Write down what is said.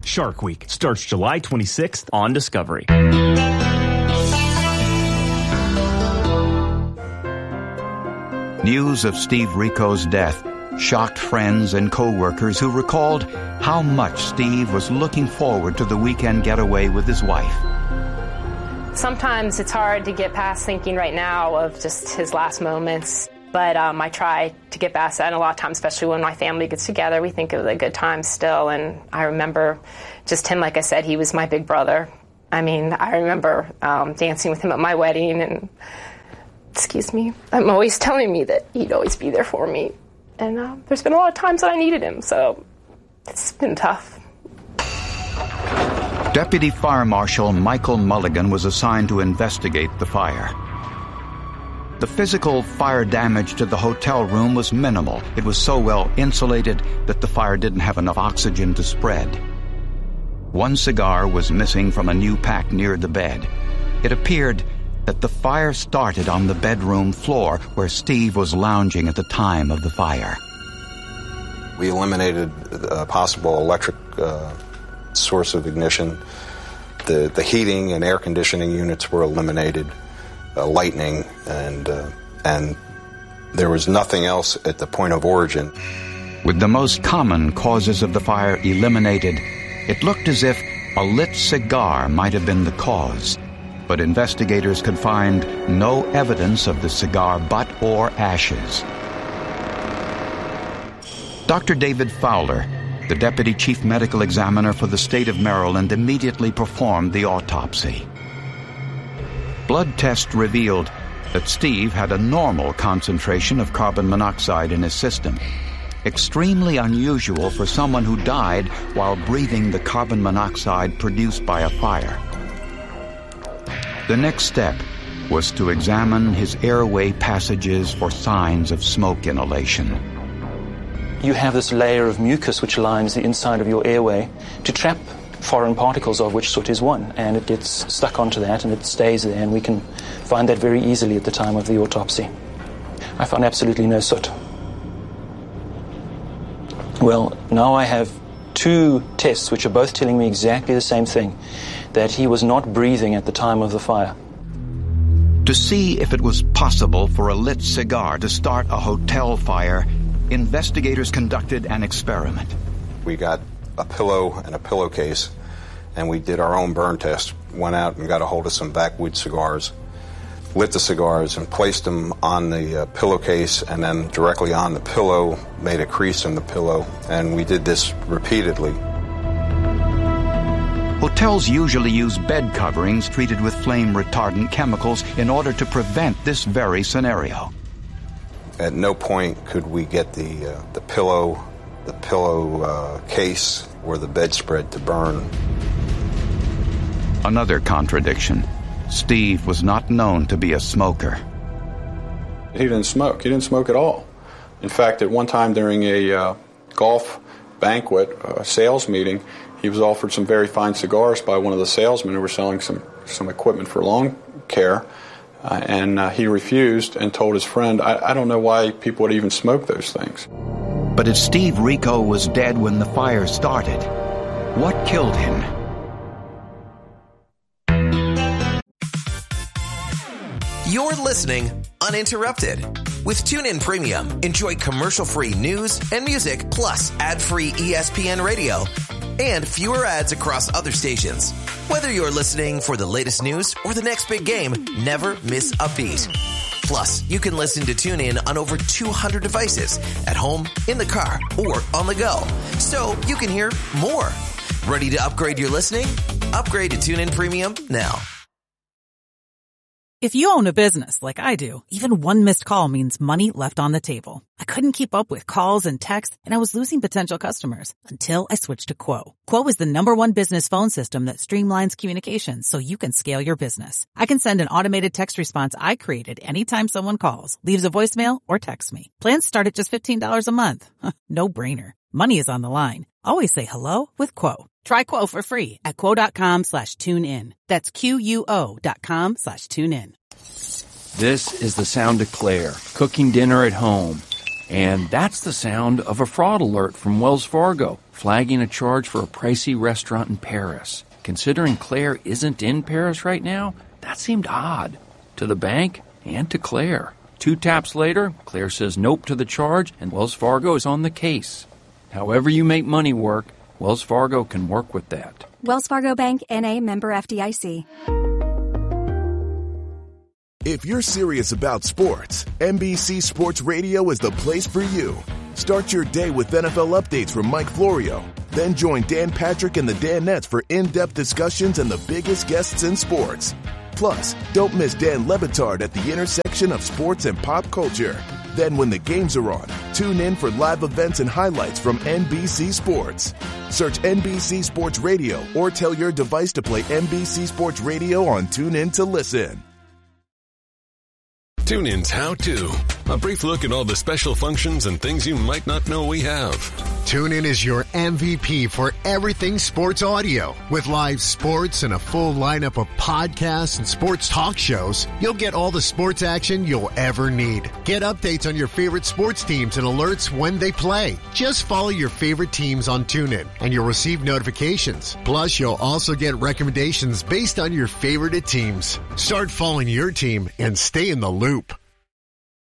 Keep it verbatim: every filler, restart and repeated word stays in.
Shark Week starts July twenty-sixth on Discovery. News of Steve Rico's death shocked friends and co-workers who recalled how much Steve was looking forward to the weekend getaway with his wife. Sometimes it's hard to get past thinking right now of just his last moments, but um, I try to get past that, and a lot of times, especially when my family gets together, we think of the good times still, and I remember just him, like I said, he was my big brother. I mean, I remember um, dancing with him at my wedding, and excuse me, I'm always telling me that he'd always be there for me. And uh, there's been a lot of times that I needed him, so it's been tough. Deputy Fire Marshal Michael Mulligan was assigned to investigate the fire. The physical fire damage to the hotel room was minimal. It was so well insulated that the fire didn't have enough oxygen to spread. One cigar was missing from a new pack near the bed. It appeared that the fire started on the bedroom floor where Steve was lounging at the time of the fire. We eliminated a possible electric uh, source of ignition. The, the heating and air conditioning units were eliminated, uh, lighting, and, uh, and there was nothing else at the point of origin. With the most common causes of the fire eliminated, it looked as if a lit cigar might have been the cause. But investigators could find no evidence of the cigar butt or ashes. Doctor David Fowler, the Deputy Chief Medical Examiner for the state of Maryland, immediately performed the autopsy. Blood tests revealed that Steve had a normal concentration of carbon monoxide in his system, extremely unusual for someone who died while breathing the carbon monoxide produced by a fire. The next step was to examine his airway passages for signs of smoke inhalation. You have this layer of mucus which lines the inside of your airway to trap foreign particles, of which soot is one, and it gets stuck onto that and it stays there, and we can find that very easily at the time of the autopsy. I found absolutely no soot. Well, now I have two tests which are both telling me exactly the same thing, that he was not breathing at the time of the fire. To see if it was possible for a lit cigar to start a hotel fire, investigators conducted an experiment. We got a pillow and a pillowcase, and we did our own burn test. Went out and got a hold of some backwood cigars, lit the cigars and placed them on the uh, pillowcase, and then directly on the pillow, made a crease in the pillow, and we did this repeatedly. Hotels usually use bed coverings treated with flame-retardant chemicals in order to prevent this very scenario. At no point could we get the uh, the pillow, the pillow uh, case, or the bedspread to burn. Another contradiction. Steve was not known to be a smoker. He didn't smoke. He didn't smoke at all. In fact, at one time during a uh, golf banquet, a sales meeting, he was offered some very fine cigars by one of the salesmen who were selling some, some equipment for lawn care, uh, and uh, he refused and told his friend, I, I don't know why people would even smoke those things. But if Steve Rico was dead when the fire started, what killed him? You're listening uninterrupted. With TuneIn Premium, enjoy commercial-free news and music, plus ad-free E S P N radio, and fewer ads across other stations. Whether you're listening for the latest news or the next big game, never miss a beat. Plus, you can listen to TuneIn on over two hundred devices, at home, in the car, or on the go. So you can hear more. Ready to upgrade your listening? Upgrade to TuneIn Premium now. If you own a business like I do, even one missed call means money left on the table. I couldn't keep up with calls and texts, and I was losing potential customers until I switched to Quo. Quo is the number one business phone system that streamlines communications so you can scale your business. I can send an automated text response I created anytime someone calls, leaves a voicemail, or texts me. Plans start at just fifteen dollars a month. No brainer. Money is on the line. Always say hello with Quo. Try Quo for free at quo.com slash tune in. That's Q-U-O dot com slash tune in. This is the sound of Claire, cooking dinner at home. And that's the sound of a fraud alert from Wells Fargo, flagging a charge for a pricey restaurant in Paris. Considering Claire isn't in Paris right now, that seemed odd to the bank and to Claire. Two taps later, Claire says nope to the charge, and Wells Fargo is on the case. However you make money work, Wells Fargo can work with that. Wells Fargo Bank, N A, member F D I C. If you're serious about sports, N B C Sports Radio is the place for you. Start your day with N F L updates from Mike Florio. Then join Dan Patrick and the Danettes for in-depth discussions and the biggest guests in sports. Plus, don't miss Dan Le Batard at the intersection of sports and pop culture. Then when the games are on, tune in for live events and highlights from N B C Sports. Search N B C Sports Radio or tell your device to play N B C Sports Radio on TuneIn to listen. TuneIn's How To. A brief look at all the special functions and things you might not know we have. TuneIn is your M V P for everything sports audio. With live sports and a full lineup of podcasts and sports talk shows, you'll get all the sports action you'll ever need. Get updates on your favorite sports teams and alerts when they play. Just follow your favorite teams on TuneIn and you'll receive notifications. Plus, you'll also get recommendations based on your favorite teams. Start following your team and stay in the loop.